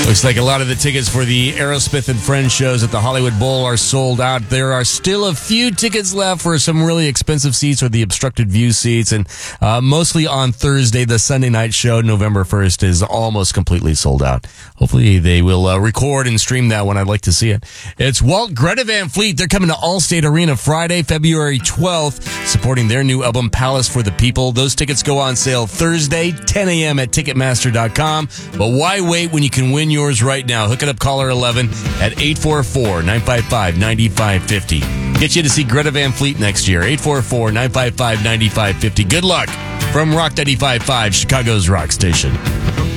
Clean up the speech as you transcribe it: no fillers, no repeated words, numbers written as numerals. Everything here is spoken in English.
Looks like a lot of the tickets for the Aerosmith and Friends shows at the Hollywood Bowl are sold out. There are still a few tickets left for some really expensive seats or the obstructed view seats. And mostly on Thursday, the Sunday night show, November 1st, is almost completely sold out. Hopefully they will record and stream that one. I'd like to see it. It's Walt, Greta Van Fleet. They're coming to Allstate Arena Friday, February 12th, supporting their new album, Palace for the People. Those tickets go on sale Thursday, 10 a.m. at Ticketmaster.com. But why wait when you can win yours right now? Hook it up, caller 11 at 844-955-9550. Get you to see Greta Van Fleet next year. 844-955-9550. Good luck from Rock 95.5, Chicago's rock station.